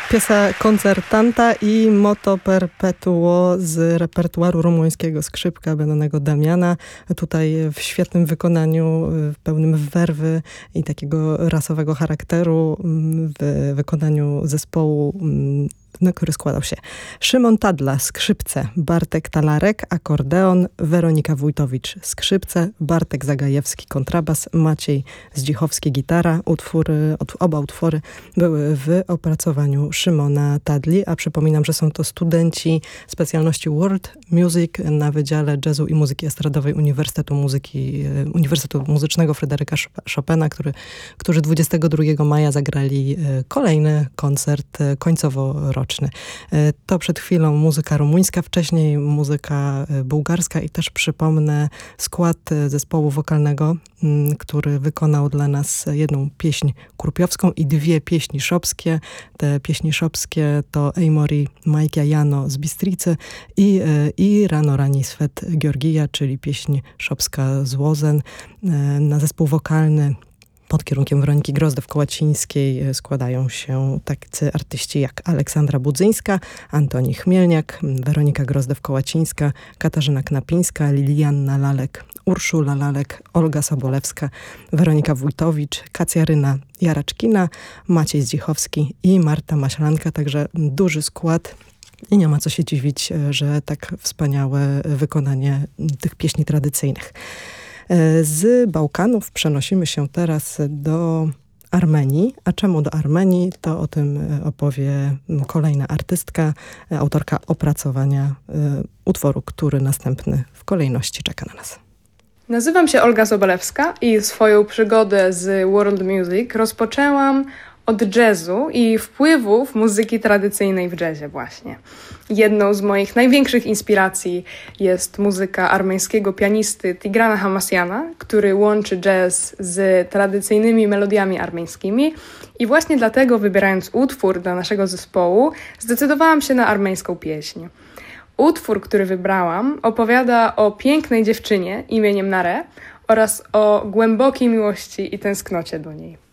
Piesa Concertanta i Moto Perpetuo z repertuaru rumuńskiego skrzypka Benonego Damiana. Tutaj w świetnym wykonaniu, pełnym werwy i takiego rasowego charakteru, w wykonaniu zespołu, na który składał się Szymon Tadla, skrzypce, Bartek Talarek, akordeon, Weronika Wójtowicz, skrzypce, Bartek Zagajewski, kontrabas, Maciej Zdzichowski, gitara. Oba utwory były w opracowaniu Szymona Tadli, a przypominam, że są to studenci specjalności World Music na Wydziale Jazzu i Muzyki Estradowej Uniwersytetu Muzycznego Fryderyka Chopina, którzy 22 maja zagrali kolejny koncert końcowo-roczny. To przed chwilą muzyka rumuńska, wcześniej muzyka bułgarska i też przypomnę skład zespołu wokalnego, który wykonał dla nas jedną pieśń krupiowską i dwie pieśni szopskie. Te pieśni szopskie to Ejmori Majkia Jano z Bistricy i Rano Rani Svet Georgija, czyli pieśń szopska z Łozen. Na zespół wokalny pod kierunkiem Weroniki Grozdew-Kołacińskiej składają się tacy artyści jak Aleksandra Budzyńska, Antoni Chmielniak, Weronika Grozdew-Kołacińska, Katarzyna Knapińska, Lilianna Lalek, Urszula Lalek, Olga Sobolewska, Weronika Wójtowicz, Kacjaryna Jaraczkina, Maciej Zdzichowski i Marta Maślanka. Także duży skład. I nie ma co się dziwić, że tak wspaniałe wykonanie tych pieśni tradycyjnych. Z Bałkanów przenosimy się teraz do Armenii. A czemu do Armenii? To o tym opowie kolejna artystka, autorka opracowania utworu, który następny w kolejności czeka na nas. Nazywam się Olga Sobolewska i swoją przygodę z world music rozpoczęłam od jazzu i wpływów muzyki tradycyjnej w jazzie właśnie. Jedną z moich największych inspiracji jest muzyka armeńskiego pianisty Tigrana Hamasjana, który łączy jazz z tradycyjnymi melodiami armeńskimi i właśnie dlatego, wybierając utwór dla naszego zespołu, zdecydowałam się na armeńską pieśń. Utwór, który wybrałam, opowiada o pięknej dziewczynie imieniem Nare oraz o głębokiej miłości i tęsknocie do niej.